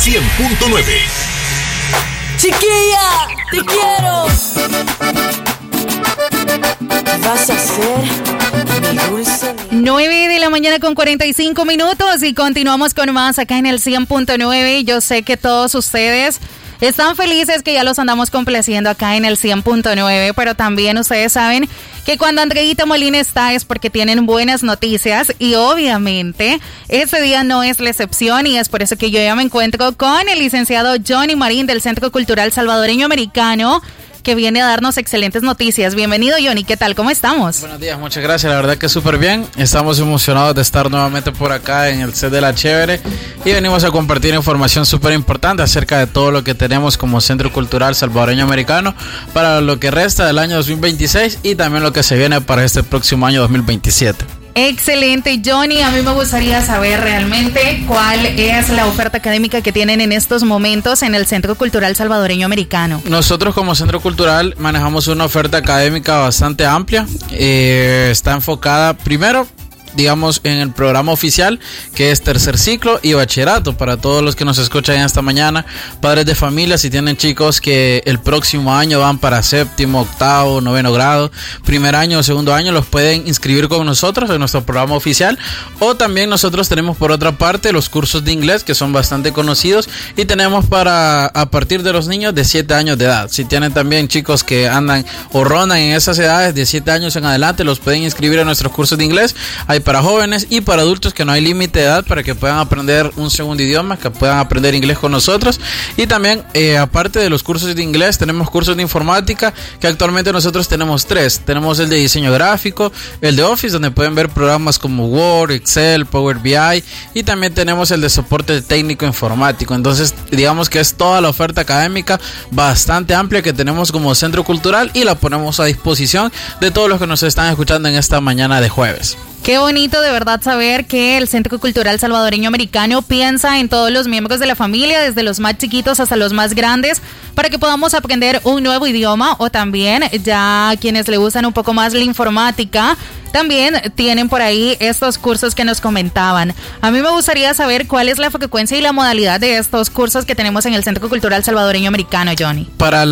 100.9. Chiquilla, te quiero. Vas a ser mi dulce. 9 de la mañana con 45 minutos y continuamos con más acá en el 100.9. Yo sé que todos ustedes están felices que ya los andamos complaciendo acá en el 100.9, pero también ustedes saben que cuando Andreita Molina está es porque tienen buenas noticias y obviamente ese día no es la excepción y es por eso que yo ya me encuentro con el licenciado Johnny Marín del Centro Cultural Salvadoreño Americano, que viene a darnos excelentes noticias. Bienvenido, Johnny, ¿qué tal? ¿Cómo estamos? Buenos días, muchas gracias, la verdad que súper bien. Estamos emocionados de estar nuevamente por acá en el set de La Chévere y venimos a compartir información súper importante acerca de todo lo que tenemos como Centro Cultural Salvadoreño Americano para lo que resta del año 2026 y también lo que se viene para este próximo año 2027. Excelente, Johnny. A mí me gustaría saber realmente cuál es la oferta académica que tienen en estos momentos en el Centro Cultural Salvadoreño Americano. Nosotros como Centro Cultural manejamos una oferta académica bastante amplia. Está enfocada primero, digamos, en el programa oficial, que es tercer ciclo y bachillerato. Para todos los que nos escuchan esta mañana, padres de familia, si tienen chicos que el próximo año van para séptimo, octavo, noveno grado, primer año o segundo año, los pueden inscribir con nosotros en nuestro programa oficial. O también nosotros tenemos por otra parte los cursos de inglés, que son bastante conocidos, y tenemos para a partir de los niños de 7 años de edad. Si tienen también chicos que andan o rondan en esas edades de 7 años en adelante, los pueden inscribir en nuestros cursos de inglés. Hay para jóvenes y para adultos, que no hay límite de edad, para que puedan aprender un segundo idioma, que puedan aprender inglés con nosotros. Y también, aparte de los cursos de inglés, tenemos cursos de informática, que actualmente nosotros tenemos 3. Tenemos el de diseño gráfico, el de Office, donde pueden ver programas como Word, Excel, Power BI, y también tenemos el de soporte técnico informático. Entonces, digamos que es toda la oferta académica bastante amplia que tenemos como Centro Cultural y la ponemos a disposición de todos los que nos están escuchando en esta mañana de jueves. Qué bonito de verdad saber que el Centro Cultural Salvadoreño Americano piensa en todos los miembros de la familia, desde los más chiquitos hasta los más grandes, para que podamos aprender un nuevo idioma, o también ya quienes le gustan un poco más la informática, también tienen por ahí estos cursos que nos comentaban. A mí me gustaría saber cuál es la frecuencia y la modalidad de estos cursos que tenemos en el Centro Cultural Salvadoreño Americano, Johnny.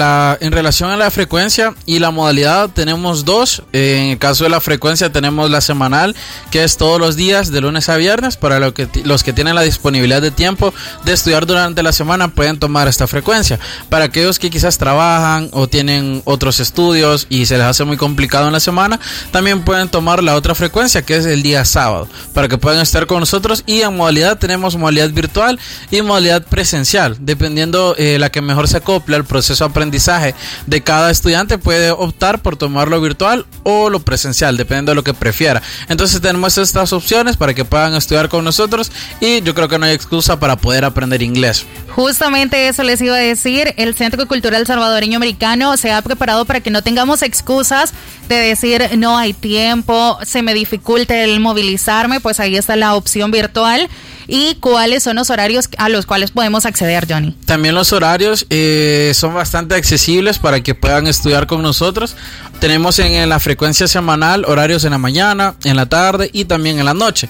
En relación a la frecuencia y la modalidad, tenemos 2. En el caso de la frecuencia tenemos la semanal, que es todos los días de lunes a viernes. Para los que tienen la disponibilidad de tiempo de estudiar durante la semana, pueden tomar esta frecuencia. Para aquellos que quizás trabajan o tienen otros estudios y se les hace muy complicado en la semana, también pueden tomar la otra frecuencia, que es el día sábado, para que puedan estar con nosotros. Y en modalidad tenemos modalidad virtual y modalidad presencial, dependiendo la que mejor se acople al proceso de aprendizaje de cada estudiante. Puede optar por tomarlo virtual o lo presencial, dependiendo de lo que prefiera. Entonces tenemos estas opciones para que puedan estudiar con nosotros y yo creo que no hay excusa para poder aprender inglés. Justamente eso les iba a decir. El Centro Cultural Salvadoreño Americano se ha preparado para que no tengamos excusas de decir no hay tiempo, se me dificulta el movilizarme. Pues ahí está la opción virtual. ¿Y cuáles son los horarios a los cuales podemos acceder, Johnny? También los horarios son bastante accesibles para que puedan estudiar con nosotros. Tenemos en la frecuencia semanal horarios en la mañana, en la tarde y también en la noche.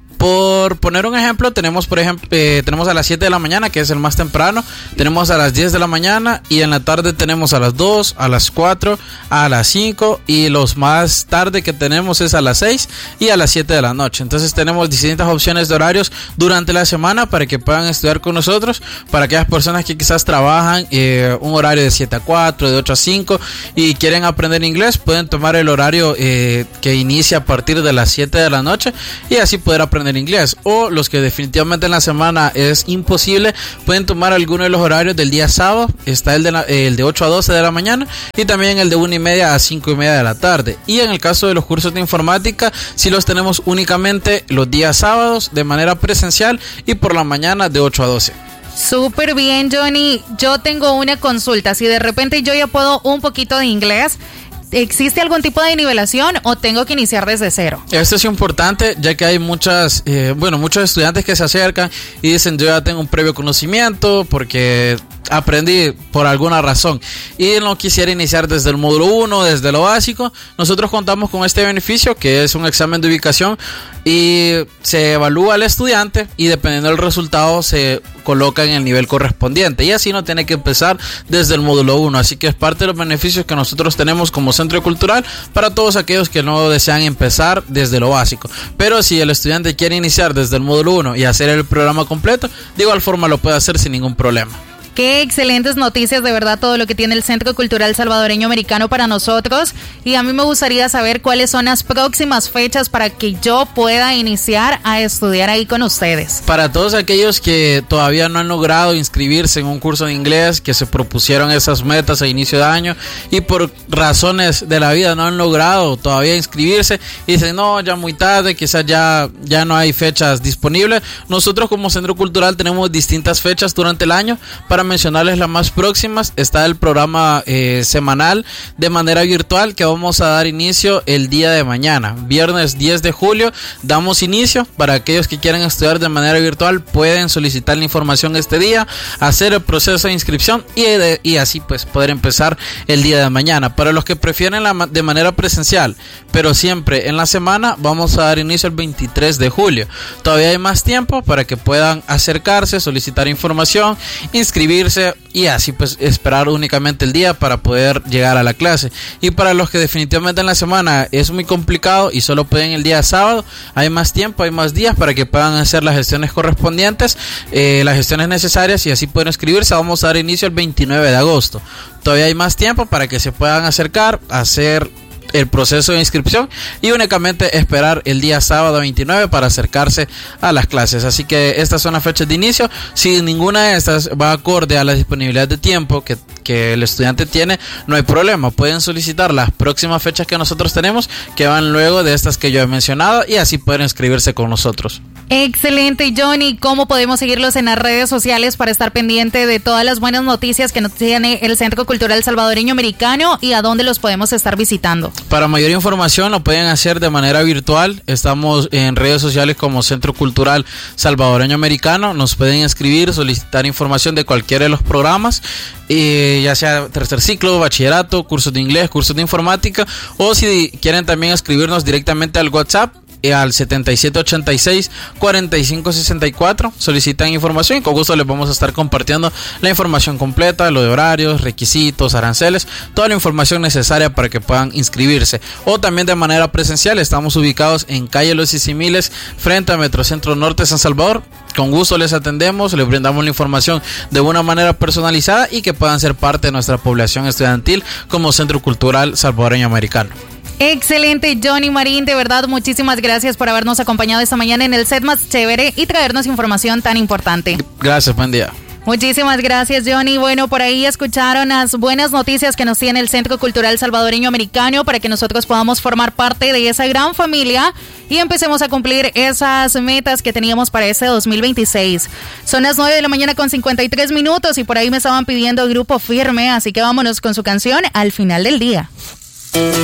Por poner un ejemplo, tenemos tenemos a las 7 de la mañana, que es el más temprano, tenemos a las 10 de la mañana y en la tarde tenemos a las 2, a las 4, a las 5 y los más tarde que tenemos es a las 6 y a las 7 de la noche. Entonces tenemos distintas opciones de horarios durante la semana para que puedan estudiar con nosotros. Para aquellas personas que quizás trabajan un horario de 7 a 4, de 8 a 5 y quieren aprender inglés, pueden tomar el horario que inicia a partir de las 7 de la noche y así poder aprender inglés. O los que definitivamente en la semana es imposible, pueden tomar alguno de los horarios del día sábado. Está el de 8 a 12 de la mañana y también el de 1:30 a 5:30 de la tarde. Y en el caso de los cursos de informática, sí los tenemos únicamente los días sábados de manera presencial y por la mañana de 8 a 12. Súper bien, Johnny. Yo tengo una consulta. Si de repente yo ya puedo un poquito de inglés, ¿existe algún tipo de nivelación o tengo que iniciar desde cero? Esto es importante, ya que hay muchos estudiantes que se acercan y dicen yo ya tengo un previo conocimiento porque aprendí por alguna razón y no quisiera iniciar desde el módulo 1, desde lo básico, nosotros contamos con este beneficio que es un examen de ubicación y se evalúa al estudiante y dependiendo del resultado se coloca en el nivel correspondiente y así no tiene que empezar desde el módulo 1, así que es parte de los beneficios que nosotros tenemos como Centro Cultural para todos aquellos que no desean empezar desde lo básico, pero si el estudiante quiere iniciar desde el módulo 1 y hacer el programa completo, de igual forma lo puede hacer sin ningún problema. Qué excelentes noticias, de verdad, todo lo que tiene el Centro Cultural Salvadoreño Americano para nosotros. Y a mí me gustaría saber cuáles son las próximas fechas para que yo pueda iniciar a estudiar ahí con ustedes. Para todos aquellos que todavía no han logrado inscribirse en un curso de inglés, que se propusieron esas metas a inicio de año y por razones de la vida no han logrado todavía inscribirse y dicen, no, ya muy tarde, quizás ya no hay fechas disponibles. Nosotros como Centro Cultural tenemos distintas fechas durante el año. Para mencionarles las más próximas, está el programa semanal de manera virtual que vamos a dar inicio el día de mañana, viernes 10 de julio, damos inicio. Para aquellos que quieran estudiar de manera virtual pueden solicitar la información este día, hacer el proceso de inscripción y así pues poder empezar el día de mañana. Para los que prefieren de manera presencial, pero siempre en la semana, vamos a dar inicio el 23 de julio. Todavía hay más tiempo para que puedan acercarse, solicitar información, inscribirse y así pues esperar únicamente el día para poder llegar a la clase. Y para los que definitivamente en la semana es muy complicado y solo pueden el día sábado, hay más tiempo, hay más días para que puedan hacer las gestiones correspondientes, las gestiones necesarias y así pueden inscribirse. Vamos a dar inicio el 29 de agosto. Todavía hay más tiempo para que se puedan acercar a hacer el proceso de inscripción y únicamente esperar el día sábado 29 para acercarse a las clases. Así que estas son las fechas de inicio. Si ninguna de estas va acorde a la disponibilidad de tiempo que el estudiante tiene, no hay problema, pueden solicitar las próximas fechas que nosotros tenemos, que van luego de estas que yo he mencionado, y así pueden inscribirse con nosotros. Excelente, Johnny. ¿Cómo podemos seguirlos en las redes sociales para estar pendiente de todas las buenas noticias que nos tiene el Centro Cultural Salvadoreño Americano y a dónde los podemos estar visitando? Para mayor información lo pueden hacer de manera virtual. Estamos en redes sociales como Centro Cultural Salvadoreño Americano. Nos pueden escribir, solicitar información de cualquiera de los programas, ya sea tercer ciclo, bachillerato, cursos de inglés, cursos de informática, o si quieren también escribirnos directamente al WhatsApp al 7786-4564, solicitan información y con gusto les vamos a estar compartiendo la información completa, lo de horarios, requisitos, aranceles, toda la información necesaria para que puedan inscribirse. O también de manera presencial, estamos ubicados en calle Los Isimiles, frente a Metrocentro Norte San Salvador. Con gusto les atendemos, les brindamos la información de una manera personalizada y que puedan ser parte de nuestra población estudiantil como Centro Cultural Salvadoreño Americano. Excelente, Johnny Marín, de verdad, muchísimas gracias por habernos acompañado esta mañana en el set más chévere y traernos información tan importante. Gracias, buen día. Muchísimas gracias, Johnny. Bueno, por ahí escucharon las buenas noticias que nos tiene el Centro Cultural Salvadoreño Americano para que nosotros podamos formar parte de esa gran familia y empecemos a cumplir esas metas que teníamos para este 2026. Son las 9 de la mañana con 53 minutos y por ahí me estaban pidiendo Grupo Firme, así que vámonos con su canción Al Final del Día.